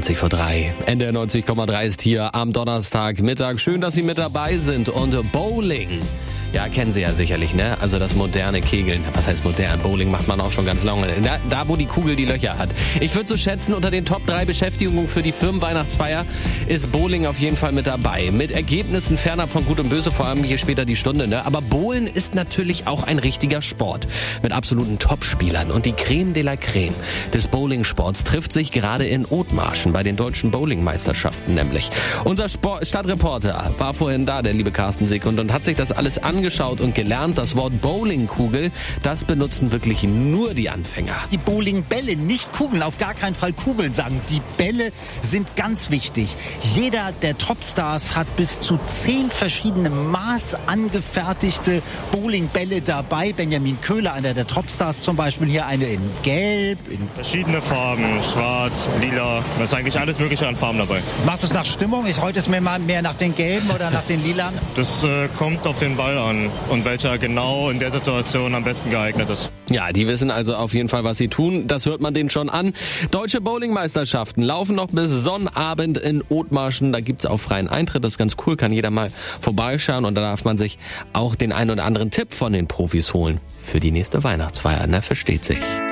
20:03. Ende 90,3 ist hier am Donnerstagmittag. Schön, dass Sie mit dabei sind. Und Bowling, ja, kennen Sie ja sicherlich, ne? Also das moderne Kegeln. Was heißt modern? Bowling macht man auch schon ganz lange. Da wo die Kugel die Löcher hat. Ich würde so schätzen, unter den Top 3 Beschäftigungen für die Firmenweihnachtsfeier ist Bowling auf jeden Fall mit dabei. Mit Ergebnissen fernab von Gut und Böse, vor allem hier später die Stunde, ne? Aber Bowlen ist natürlich auch ein richtiger Sport. Mit absoluten Topspielern. Und die Creme de la Creme des Bowlingsports trifft sich gerade in Othmarschen bei den deutschen Bowlingmeisterschaften nämlich. Unser Stadtreporter war vorhin da, der liebe Carsten Sekund, und hat sich das alles angeschaut und gelernt, das Wort Bowlingkugel, das benutzen wirklich nur die Anfänger. Die Bowlingbälle, nicht Kugeln, auf gar keinen Fall Kugeln sagen. Die Bälle sind ganz wichtig. Jeder der Topstars hat bis zu 10 verschiedene maßangefertigte Bowlingbälle dabei. Benjamin Köhler, einer der Topstars zum Beispiel, hier eine in Gelb. In verschiedene Farben, schwarz, lila, da ist eigentlich alles mögliche an Farben dabei. Machst du es nach Stimmung? Heute ist mir mal mehr nach den Gelben oder nach den Lilan? Das kommt auf den Ball an und welcher genau in der Situation am besten geeignet ist. Ja, die wissen also auf jeden Fall, was sie tun. Das hört man denen schon an. Deutsche Bowlingmeisterschaften laufen noch bis Sonnabend in Othmarschen. Da gibt's auch freien Eintritt. Das ist ganz cool, kann jeder mal vorbeischauen. Und da darf man sich auch den einen oder anderen Tipp von den Profis holen für die nächste Weihnachtsfeier. Ne, versteht sich.